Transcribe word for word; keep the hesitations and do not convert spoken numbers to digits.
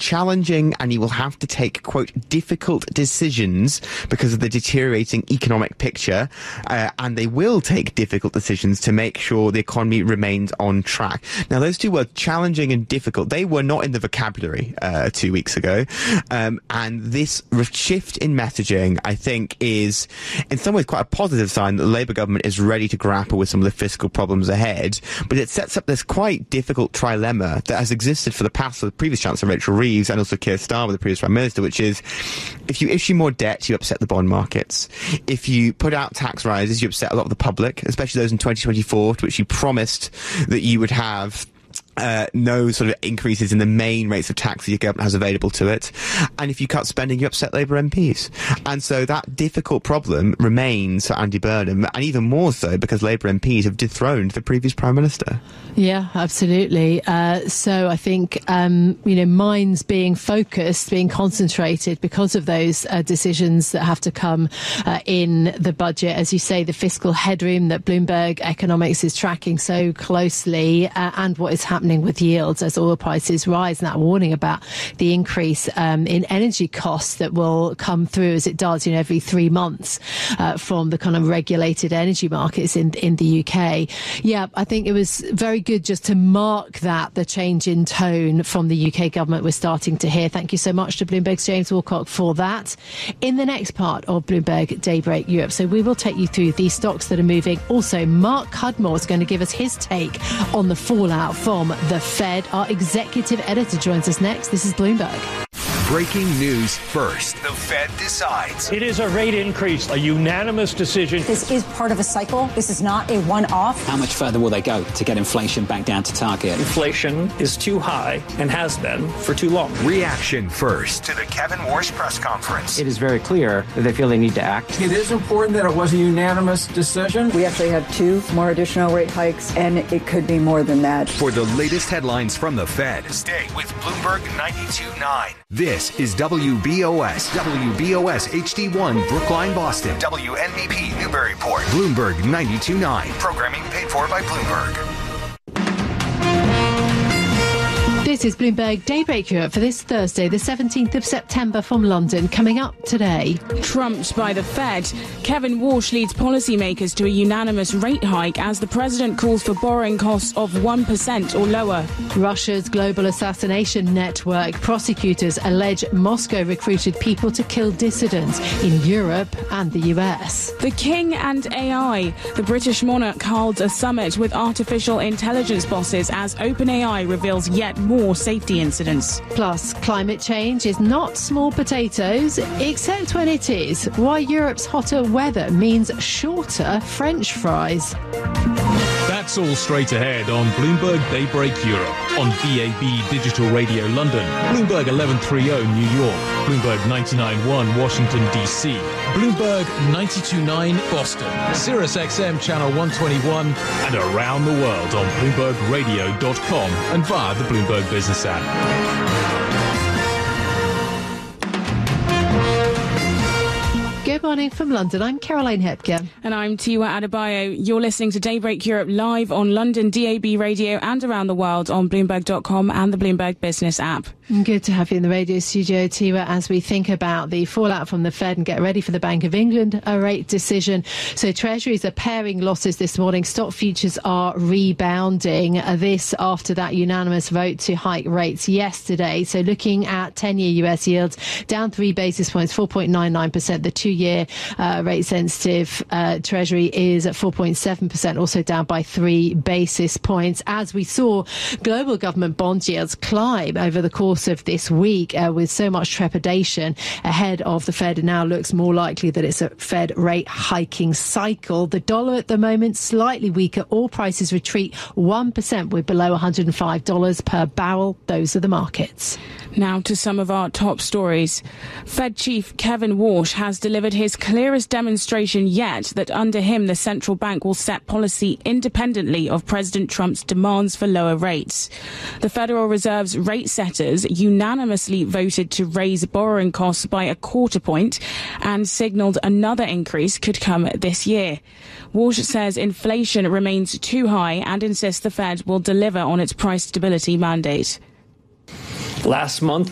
challenging and he will have to take, quote, difficult decisions because of the deteriorating economic picture. Uh, and they will take difficult decisions to make sure the economy remains on track. Now, those two words, challenging and difficult, they were not in the vocabulary uh, two weeks ago. Um, and this shift in messaging, I think, is in some ways quite a positive sign that the Labour government is ready to grapple with some of the fiscal problems ahead. But it sets up this quite difficult trilemma that has existed for the past with the previous Chancellor Rachel Reeves and also Keir Starmer, the previous Prime Minister, which is if you issue more debt, you upset the bond markets. If you put out tax rises, you upset a lot of the public, especially those in twenty twenty-four, to which you promised that you would have Uh, no sort of increases in the main rates of tax that your government has available to it. And if you cut spending, you upset Labour M Ps. And so that difficult problem remains for Andy Burnham, and even more so because Labour M Ps have dethroned the previous Prime Minister. Yeah, absolutely. Uh, so I think, um, you know, minds being focused, being concentrated because of those uh, decisions that have to come uh, in the budget. As you say, the fiscal headroom that Bloomberg Economics is tracking so closely uh, and what is happening with yields as oil prices rise, and that warning about the increase um, in energy costs that will come through as it does, you know, every three months uh, from the kind of regulated energy markets in in the U K. Yeah, I think it was very good just to mark that, the change in tone from the U K government we're starting to hear. Thank you so much to Bloomberg's James Woolcock for that. In the next part of Bloomberg Daybreak Europe, so we will take you through the stocks that are moving. Also, Mark Cudmore is going to give us his take on the fallout from the Fed. Our executive editor joins us next. This is Bloomberg. Breaking news first. The Fed decides. It is a rate increase, a unanimous decision. This is part of a cycle. This is not a one-off. How much further will they go to get inflation back down to target? Inflation is too high and has been for too long. Reaction first to the Kevin Warsh press conference. It is very clear that they feel they need to act. It is important that it was a unanimous decision. We actually have two more additional rate hikes, and it could be more than that. For the latest headlines from the Fed, stay with Bloomberg ninety-two point nine. This is W B O S, W B O S H D one, Brookline, Boston, W N B P, Newburyport, Bloomberg ninety-two point nine. Programming paid for by Bloomberg. This is Bloomberg Daybreak Europe for this Thursday, the seventeenth of September from London. Coming up today. Trumped by the Fed, Kevin Warsh leads policymakers to a unanimous rate hike as the president calls for borrowing costs of one percent or lower. Russia's global assassination network. Prosecutors allege Moscow recruited people to kill dissidents in Europe and the U S. The King and A I. The British monarch holds a summit with artificial intelligence bosses as OpenAI reveals yet more safety incidents. Plus, climate change is not small potatoes, except when it is. Why Europe's hotter weather means shorter French fries. That's all straight ahead on Bloomberg Daybreak Europe on B A B Digital Radio London, Bloomberg eleven thirty New York, Bloomberg ninety-nine point one Washington D C, Bloomberg ninety-two point nine Boston, Sirius X M Channel one twenty-one, and around the world on Bloomberg Radio dot com and via the Bloomberg Business app. Good morning from London. I'm Caroline Hepker. And I'm Tiwa Adebayo. You're listening to Daybreak Europe live on London D A B Radio and around the world on Bloomberg dot com and the Bloomberg Business app. Good to have you in the radio studio, Tiwa, as we think about the fallout from the Fed and get ready for the Bank of England a rate decision. So Treasuries are paring losses this morning. Stock futures are rebounding. This after that unanimous vote to hike rates yesterday. So looking at ten-year U S yields, down three basis points, four point nine nine percent. The two-year uh, rate-sensitive uh, Treasury is at four point seven percent, also down by three basis points. As we saw global government bond yields climb over the course of this week uh, with so much trepidation ahead of the Fed, it now looks more likely that it's a Fed rate hiking cycle. The dollar at the moment slightly weaker. Oil prices retreat one percent. We're below one hundred five dollars per barrel. Those are the markets. Now to some of our top stories. Fed Chief Kevin Warsh has delivered his clearest demonstration yet that under him the central bank will set policy independently of President Trump's demands for lower rates. The Federal Reserve's rate setters unanimously voted to raise borrowing costs by a quarter point and signalled another increase could come this year. Warsh says inflation remains too high and insists the Fed will deliver on its price stability mandate. Last month,